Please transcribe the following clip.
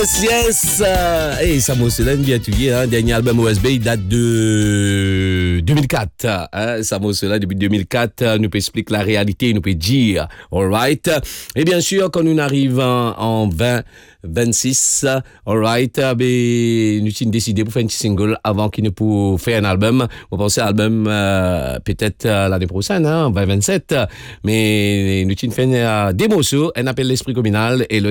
Yes, et ça m'a aussi bien tué, hein. Dernier album OSB, il date de 2004. Hein. Ça m'a aussi depuis 2004, nous peut expliquer la réalité, nous peut dire, alright. Et bien sûr, quand nous arrivons en 2026, alright, ben, nous avons décidé pour faire un petit single avant qu'il nous pour faire un album. On pensait à l'album peut-être l'année prochaine, hein, 2027. Mais nous avons fait des morceaux, on appelle l'esprit communal et le